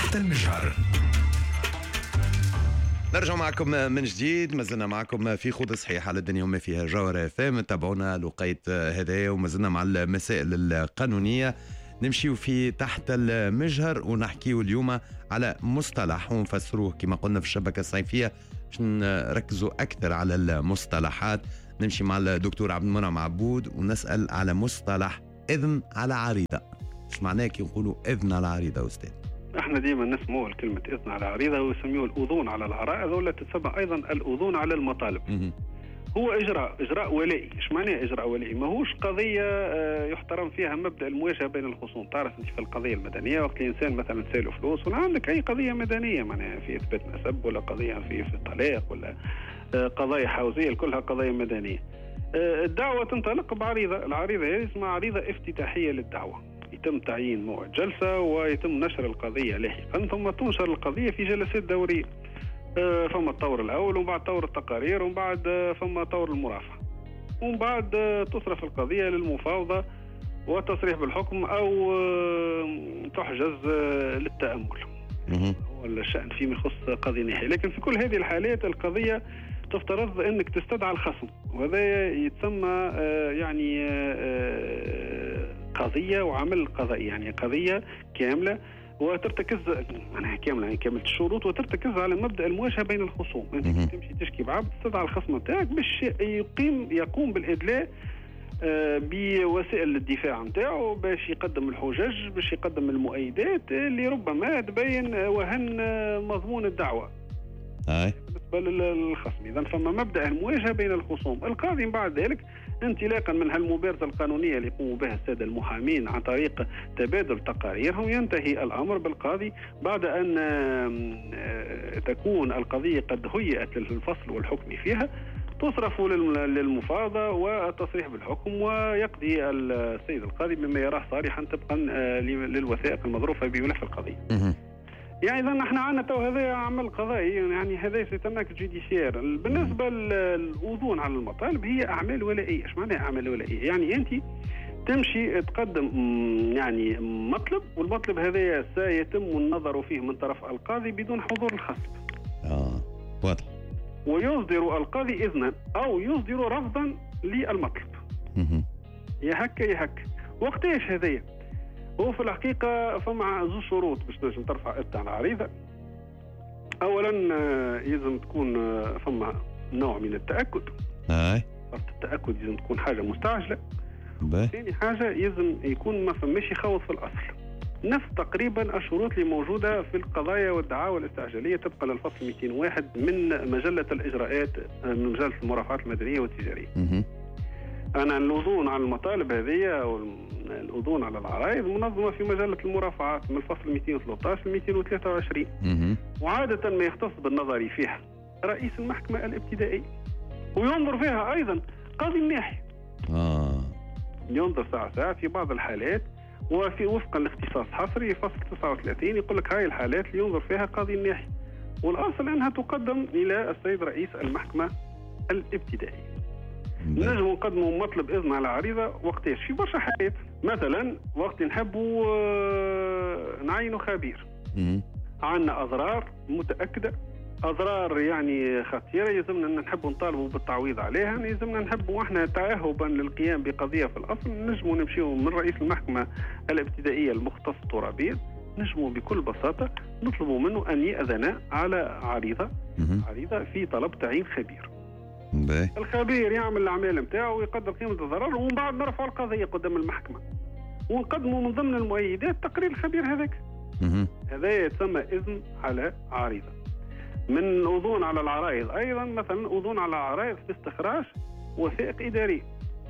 تحت المجهر. نرجع معكم من جديد، ما زلنا معكم في خوض صحيح على الدنيا وما فيها. جوهر FM تابعونا لوقيت هدايا، وما زلنا مع المسائل القانونية. نمشيو في تحت المجهر ونحكيو اليوم على مصطلح ونفسروه كما قلنا في الشبكة الصيفية، باش نركزوا أكثر على المصطلحات. نمشي مع الدكتور عبد المنعم عبود ونسأل على مصطلح إذن على عريضة. ايش معناه كي نقولوا إذن على عريضة أستاذ؟ احنا ديما نسموه كلمة إذن على عريضة ويسميوه الأذون على العرائض، ولا تسمى أيضا الأذون على المطالب. هو إجراء ولائي. إيش معناه إجراء ولائي؟ ماهوش قضية يحترم فيها مبدأ المواجهة بين الخصوم. تعرف أنت في القضية المدنية وقت الإنسان مثلا تساله فلوس، ولا عندك أي قضية مدنية معناها في إثبات نسب، ولا قضية في الطلاق، ولا قضايا حوزية، كلها قضايا مدنية. الدعوة تنطلق بعريضة. العريضة هذه اسمها عريضة افتتاحية للدعوة. يتم تعيين موعد جلسة ويتم نشر القضية لاحقا، ثم تنشر القضية في جلسات دورية. فما الطور الأول، ومن بعد طور التقارير، ومن بعد فما طور المرافعة، ومن بعد تصرف القضية للمفاوضة وتصريح بالحكم أو تحجز للتأمل. هو الشأن فيما يخص قضية نهائية. لكن في كل هذه الحالات القضية تفترض أنك تستدعى الخصم، وهذا يتسمى يعني قضية وعمل قضائي، يعني قضية كاملة وترتكز معناها كاملة، يعني كاملة الشروط، وترتكز على مبدأ المواجهة بين الخصوم. أنت تمشي تشكي بعبد، تستدعى الخصم نتاعك باش يقوم بالإدلاء بوسائل الدفاع نتاعو، باش يقدم الحجج، باش يقدم المؤيدات اللي ربما تبين وهن مضمون الدعوة بالنسبة للخصم. إذن فما مبدأ المواجهة بين الخصوم. القاضي بعد ذلك انطلاقا من هالمبارزة القانونية اللي يقوموا بها السادة المحامين عن طريق تبادل تقاريرهم، ينتهي الأمر بالقاضي بعد أن تكون القضية قد هيئت للفصل والحكم فيها، تصرف للمفاوضة والتصريح بالحكم، ويقضي السيد القاضي بما يراه صالحا طبقا للوثائق المظروفة بملف القضية. يعني إذا نحن عندنا تو هذا عمل قضائي، يعني هذا يتملك جوديسيير. بالنسبة للأذون على المطالب هي أعمال ولائية. إيش معناها أعمال ولائية؟ يعني أنت تمشي تقدم يعني مطلب، والمطلب هذا سيتم النظر فيه من طرف القاضي بدون حضور الخصم. واضح. ويصدر القاضي إذنا أو يصدر رفضا للمطلب. يا هكا يا هكا. وقتاش هذايا؟ هو في الحقيقة فما زوج شروط باش تنجم ترفع إذن على عريضة. أولا يلزم تكون فما نوع من التأكد. التأكد يلزم تكون حاجة مستعجلة. ثاني حاجة يلزم يكون ما فماش يخوض في الأصل. نفس تقريبا الشروط اللي موجودة في القضايا والدعاوى الاستعجالية طبقا للفصل 201 من مجلة الإجراءات، من مجلة المرافعات المدنية والتجارية. أنا الأذون على المطالب هذه والأذون على العرائض منظمة في مجلة المرافعات من الفصل 213 ل 223. وعادة ما يختص بالنظر فيها رئيس المحكمة الابتدائية، وينظر فيها أيضا قاضي الناحية. ينظر ساعة في بعض الحالات، وفي وفقا لاختصاص حصري فصل 39 يقول لك هاي الحالات اللي ينظر فيها قاضي الناحية، والأصل أنها تقدم إلى السيد رئيس المحكمة الابتدائية. نجم نقدموا مطلب إذن على عريضة وقتاش؟ في برشا حالات. مثلا وقت نحبوا نعينوا خبير، عندنا أضرار متأكدة، أضرار يعني خطيرة، يلزمنا نحبوا نطالبوا بالتعويض عليها، يلزمنا نحبوا احنا تأهبا للقيام بقضية في الأصل نجموا نمشيوا من رئيس المحكمة الابتدائية المختص الترابية، نجموا بكل بساطة نطلبوا منه أن يأذن على عريضة في طلب تعيين خبير. الخبير يعمل الأعمال نتاعه ويقدر قيمة الضرر، ومن بعد نرفع القضية قدام المحكمة ونقدموا من ضمن المؤيدات تقرير الخبير هذاك. هذا يتسمى إذن على عريضة. من الأذون على العرائض أيضا مثلا أذون على العرائض في استخراج وثائق إدارية.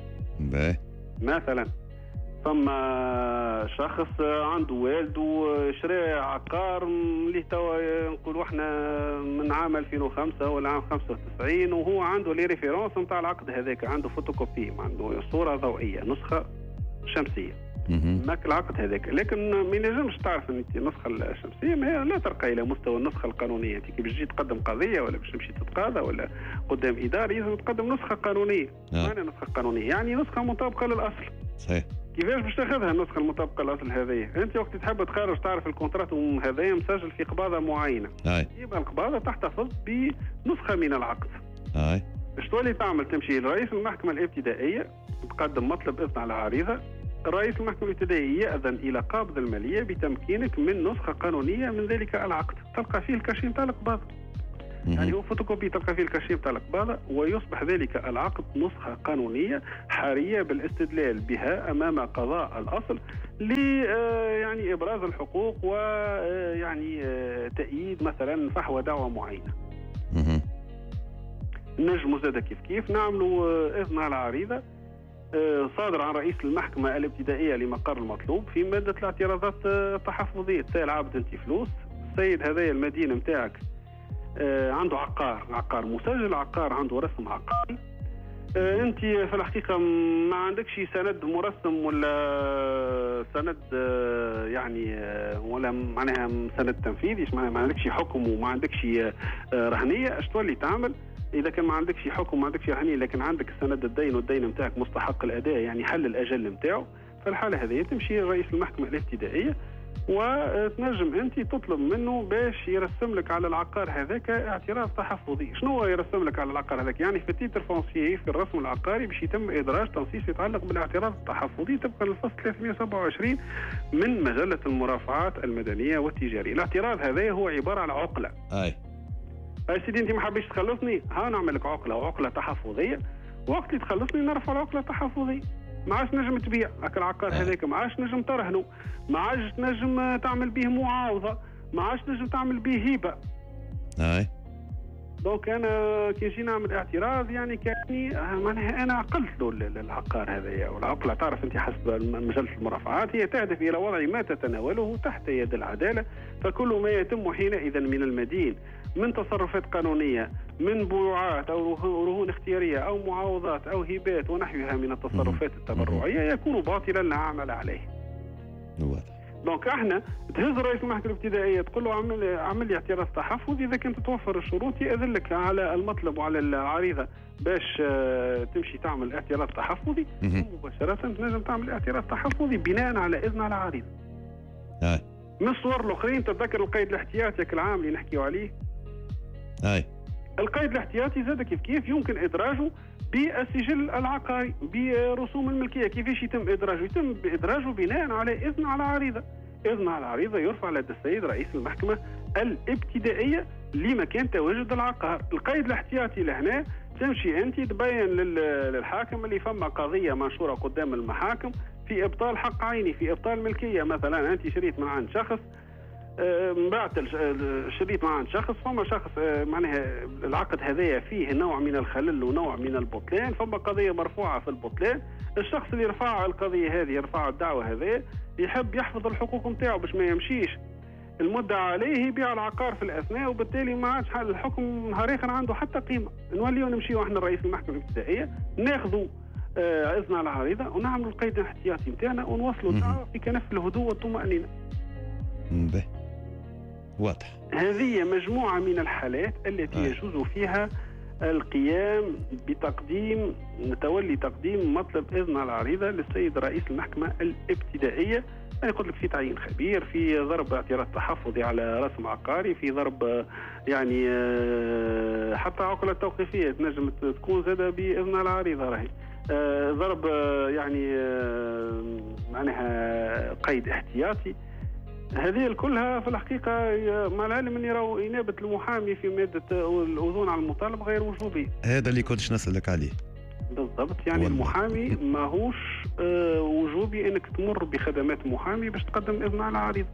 مثلا ثم شخص عنده والده شرى عقار اللي توا نقولوا احنا من عام 2005 ولا عام 95، وهو عنده لي ريفيرونس نتاع العقد هذاك، عنده فوتوكوبي، عنده صورة ضوئية، نسخة شمسية ماك العقد هذاك. لكن ما ينجمش تعرف ان النسخة الشمسية ما لا ترقى الى مستوى النسخة القانونية. انت كي باش تجي تقدم قضية ولا باش تمشي تتقاضى ولا قدام إداري لازم تقدم نسخة قانونية. معنى نسخة قانونية يعني نسخة مطابقة للأصل. صحيح. كيفاش باش تاخذها النسخه المطابقه للاصل هذه؟ انت وقت تحب تخرج تعرف الكونترات هذايا مسجل في قباضه معينه، يبقى القباضه تحتفظ بنسخه من العقد. باش تولي تعمل تمشي لرئيس المحكمه الابتدائيه تقدم مطلب اذن على عريضه، رئيس المحكمه الابتدائيه يأذن الى قابض الماليه بتمكينك من نسخه قانونيه من ذلك العقد، تلقى فيه الكاشي نتاع القباضه. يعني هو فوتوكوبي تلقى فيه الكاشي نتاع القباضه، ويصبح ذلك العقد نسخه قانونيه حريه بالاستدلال بها امام قضاء الاصل يعني ابراز الحقوق ويعني تأييد مثلا فحوى دعوه معينه. نجموا زاد كيف نعملوا اذن على عريضه صادر عن رئيس المحكمه الابتدائيه لمقر المطلوب في ماده الاعتراضات التحفظيه. تسال عبد انت فلوس، السيد هذايا المدينه نتاعك عنده عقار مسجل، عقار عنده رسم عقاري، انت في الحقيقه ما عندكش سند مرسم ولا سند يعني ولا معناها سند تنفيذي، ما عندكش حكم وما عندكش رهنيه. اش تولي تعمل اذا كان ما عندكش حكم وما عندكش رهنيه لكن عندك سند الدين والدين نتاعك مستحق الاداء يعني حل الاجل نتاعو؟ في الحاله هذه تمشي لرئيس المحكمه الابتدائيه وتنجم انت تطلب منه باش يرسم لك على العقار هذاك اعتراف تحفظي. شنو هو يرسم لك على العقار هذاك؟ يعني في التيتر فونسيي في الرسم العقاري باش يتم ادراج تنصيص يتعلق بالاعتراف التحفظي طبقا للفصل 327 من مجله المرافعات المدنيه والتجاريه. الاعتراف هذا هو عباره عن عقله. اي سيدي انت ما حبيتش تخلصني، ها نعمل لك عقله تحفظيه، وقت اللي تخلصني نرفع العقله التحفظيه. ما عادش نجم تبيع هاك العقار هذاك، ما عادش نجم ترهنه، ما عادش نجم تعمل به معاوضه، ما عادش نجم تعمل به هبه. دونك انا كي نجي نعمل اعتراض يعني كاني معناها انا عقلت له العقار هذايا. والعقله تعرف انت حسب مجله المرافعات هي تهدف الى وضع ما تتناوله تحت يد العداله، فكل ما يتم حينئذ من المدين من تصرفات قانونيه من بيوعات او رهون اختياريه او معاوضات او هبات ونحوها من التصرفات التبرعيه يكون باطلا لا عمل عليه. دونك احنا تهز رئيس المحكمه الابتدائيه تقول له اعمل لي اعتراف تحفظي، اذا كانت تتوفر الشروط يأذن لك على المطلب وعلى العريضه باش تمشي تعمل اعتراف تحفظي مباشره تنجم تعمل اعتراف تحفظي بناء على اذن على عريضه. من الصور الاخرين تتذكر القيد الاحتياطي العام اللي نحكيو عليه؟ القيد الاحتياطي زاد كيف يمكن ادراجه بالسجل العقاري برسوم الملكيه. كيفاش يتم ادراجه؟ يتم ادراجه بناء على اذن على عريضه. اذن على عريضه يرفع لدى السيد رئيس المحكمه الابتدائيه لمكان تواجد العقار. القيد الاحتياطي لهنا تمشي انت تبين للحاكم اللي فما قضيه منشوره قدام المحاكم في ابطال حق عيني، في ابطال ملكيه. مثلا انت شريت من عند شخص، بعت شريط مع شخص، فما شخص معناها العقد هذايا فيه نوع من الخلل ونوع من البطلان، فما قضيه مرفوعه في البطلان. الشخص اللي رفع القضيه هذه يرفع الدعوه هذه يحب يحفظ الحقوق نتاعو باش ما يمشيش المدعى عليه يبيع العقار في الاثناء، وبالتالي ما عادش الحكم نهار اخر عنده حتى قيمه. نوليو نمشيو احنا لرئيس المحكمه الابتدائيه ناخذوا اذن على العريضه ونعملوا القيد الاحتياطي نتاعنا ونوصلوا الدعوه في كنف الهدوء والطمانينه. واضح. هذه مجموعة من الحالات التي يجوز فيها القيام بتقديم تقديم مطلب إذن على العريضة للسيد رئيس المحكمة الابتدائية. أنا قلت لك في تعيين خبير، في ضرب اعتراض تحفظي على رسم عقاري، في ضرب يعني حتى عقلة توقيفية تنجم تكون زادة بإذن على العريضة راهي، ضرب يعني معناها قيد احتياطي. هذه كلها في الحقيقة مع العلم أني راهو إنابة المحامي في مادة الأذون على المطالب غير وجوبية. هذا اللي كنتش نسألك عليه بالضبط. يعني والله. المحامي ماهوش وجوبي أنك تمر بخدمات محامي باش تقدم إذن على عريضة.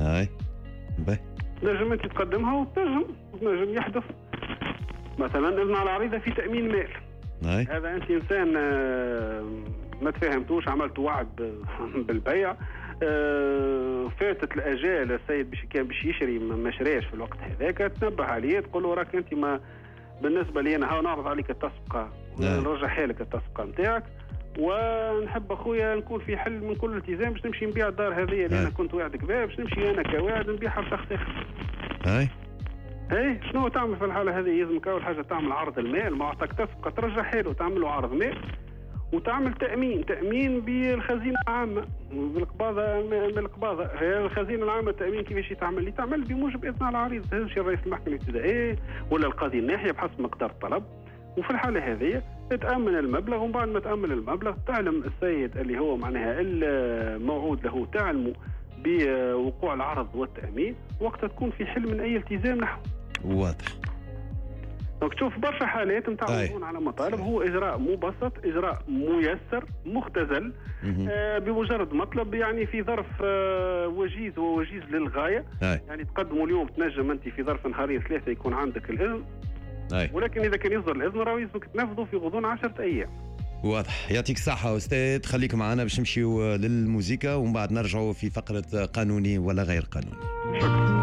نجم أنت تقدمها وتنجم يحدث مثلا إذن على عريضة في تأمين مال. هذا أنت إنسان ما تفهمتوش، عملت وعد بالبيع، فاتت الاجال، السيد كان باش يشري ما شراش في الوقت هذاك، تنبه عليه تقول له راك انت ما بالنسبه لي انا نعرض عليك التصفقه نرجعها لك التصفقه نتاعك، ونحب اخويا نكون في حل من كل التزام باش نمشي نبيع الدار هذه اللي انا كنت واعدك بها، باش نمشي انا كواعد نبيعها لشخص اخر. اي شنو تعمل في الحاله هذه؟ يلزمك اول حاجه تعمل عرض المال، ما عطاك تصفقه ترجعها له، تعمل له عرض مال، وتعمل تامين بالخزينه العامه بالقباضه من القباضه. الخزينه العامه التامين كيفاش تعمل بموجب اذن العريض، تهزش رئيس المحكمه الابتدائيه ولا القاضي الناحيه بحسب مقدار الطلب. وفي الحاله هذه تامن المبلغ، ومن بعد ما تامن المبلغ تعلم السيد اللي هو معناها الموعود له تعلمه بوقوع العرض والتامين وقتها تكون في حل من اي التزام نحو. واضح. دونك تشوف برشا حالات نتعرضون على مطالب هو اجراء مبسط، اجراء ميسر مختزل بمجرد مطلب يعني في ظرف وجيز ووجيز للغايه. يعني تقدموا اليوم تنجم انت في ظرف نهارين ثلاثه يكون عندك الاذن. ولكن اذا كان يصدر الاذن راه يلزمك تنفذوا في غضون 10 ايام. واضح. يعطيك الصحة أستاذ، خليك معنا باش نمشيو للموسيقى ومن بعد نرجعوا في فقرة قانوني ولا غير قانوني. شكرا.